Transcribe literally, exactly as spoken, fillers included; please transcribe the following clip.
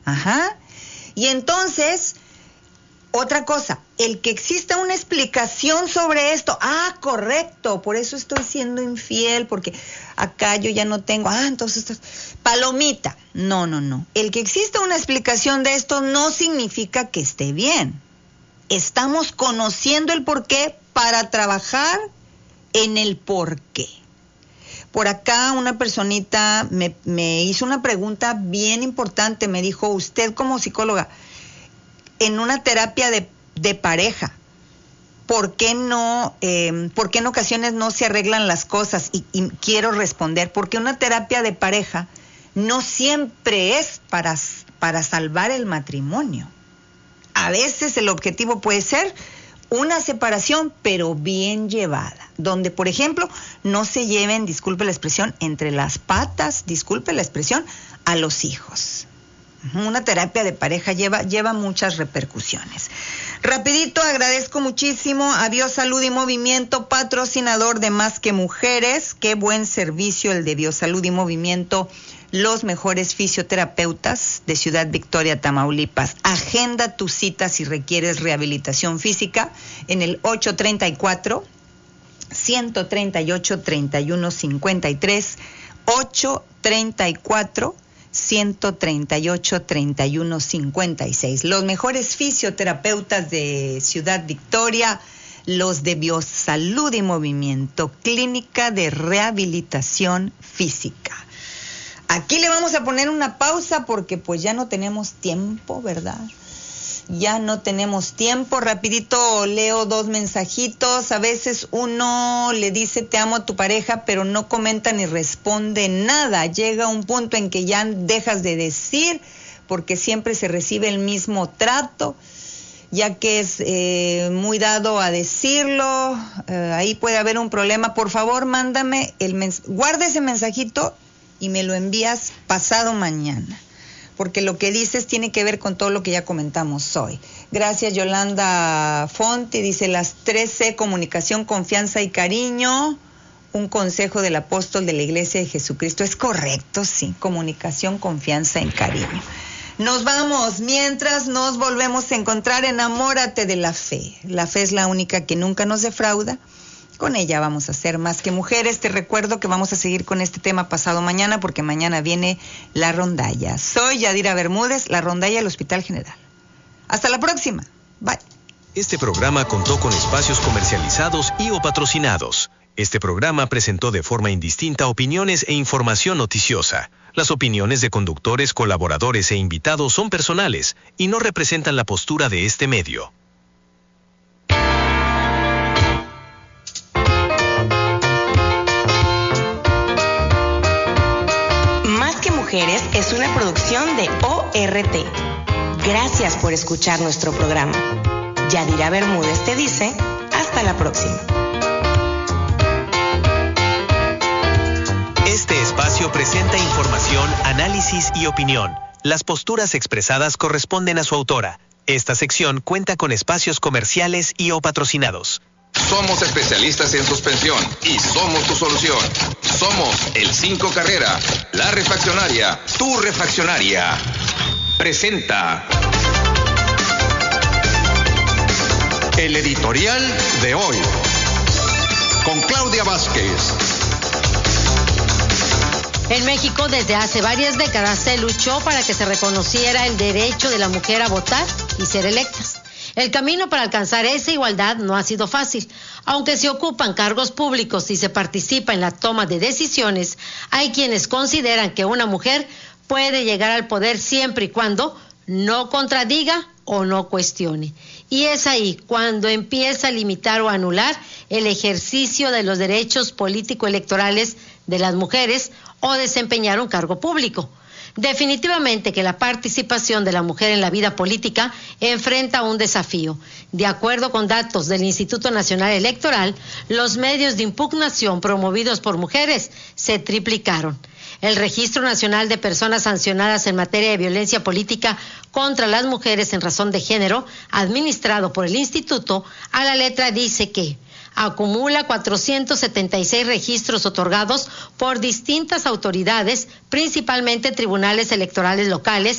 Ajá. Y entonces, otra cosa, el que exista una explicación sobre esto, ah, correcto, por eso estoy siendo infiel, porque acá yo ya no tengo, ah, entonces, palomita. No, no, no. El que exista una explicación de esto no significa que esté bien. Estamos conociendo el porqué para trabajar en el porqué. Por acá una personita me, me hizo una pregunta bien importante, me dijo, usted como psicóloga, en una terapia de, de pareja, ¿por qué no, eh, por qué en ocasiones no se arreglan las cosas? Y, y quiero responder, porque una terapia de pareja no siempre es para, para salvar el matrimonio. A veces el objetivo puede ser una separación, pero bien llevada, donde, por ejemplo, no se lleven, disculpe la expresión, entre las patas, disculpe la expresión, a los hijos. Una terapia de pareja lleva, lleva muchas repercusiones. Rapidito, agradezco muchísimo a Biosalud y Movimiento, patrocinador de Más que Mujeres. Qué buen servicio el de Biosalud y Movimiento, los mejores fisioterapeutas de Ciudad Victoria, Tamaulipas. Agenda tu cita si requieres rehabilitación física en el ocho treinta y cuatro, ciento treinta y ocho, treinta y uno cincuenta y tres, ocho treinta y cuatro, ciento treinta y ocho, treinta y uno cincuenta y seis. Los mejores fisioterapeutas de Ciudad Victoria, los de Biosalud y Movimiento, Clínica de Rehabilitación Física. Aquí le vamos a poner una pausa porque pues ya no tenemos tiempo, ¿verdad? Ya no tenemos tiempo. Rapidito leo dos mensajitos. A veces uno le dice te amo a tu pareja, pero no comenta ni responde nada. Llega un punto en que ya dejas de decir porque siempre se recibe el mismo trato, ya que es eh, muy dado a decirlo. Eh, ahí puede haber un problema. Por favor, mándame el mens- guarda ese mensajito y me lo envías pasado mañana, porque lo que dices tiene que ver con todo lo que ya comentamos hoy. Gracias, Yolanda Fonte. Dice las tres C, comunicación, confianza y cariño. Un consejo del apóstol de la Iglesia de Jesucristo. Es correcto, sí, comunicación, confianza y cariño. Nos vamos, mientras nos volvemos a encontrar, enamórate de la fe. La fe es la única que nunca nos defrauda. Con ella vamos a ser Más que Mujeres. Te recuerdo que vamos a seguir con este tema pasado mañana, porque mañana viene la rondalla. Soy Yadira Bermúdez, la rondalla del Hospital General. Hasta la próxima. Bye. Este programa contó con espacios comercializados y o patrocinados. Este programa presentó de forma indistinta opiniones e información noticiosa. Las opiniones de conductores, colaboradores e invitados son personales y no representan la postura de este medio. Mujeres es una producción de O R T. Gracias por escuchar nuestro programa. Yadira Bermúdez te dice, hasta la próxima. Este espacio presenta información, análisis y opinión. Las posturas expresadas corresponden a su autora. Esta sección cuenta con espacios comerciales y o patrocinados. Somos especialistas en suspensión y somos tu solución. Somos el cinco Carrera, la refaccionaria, tu refaccionaria. Presenta el editorial de hoy con Claudia Vázquez. En México, desde hace varias décadas se luchó para que se reconociera el derecho de la mujer a votar y ser electas. El camino para alcanzar esa igualdad no ha sido fácil. Aunque se ocupan cargos públicos y se participa en la toma de decisiones, hay quienes consideran que una mujer puede llegar al poder siempre y cuando no contradiga o no cuestione. Y es ahí cuando empieza a limitar o anular el ejercicio de los derechos político-electorales de las mujeres o desempeñar un cargo público. Definitivamente que la participación de la mujer en la vida política enfrenta un desafío. De acuerdo con datos del Instituto Nacional Electoral, los medios de impugnación promovidos por mujeres se triplicaron. El Registro Nacional de Personas Sancionadas en materia de violencia política contra las mujeres en razón de género, administrado por el instituto, a la letra dice que acumula cuatrocientos setenta y seis registros otorgados por distintas autoridades, principalmente tribunales electorales locales,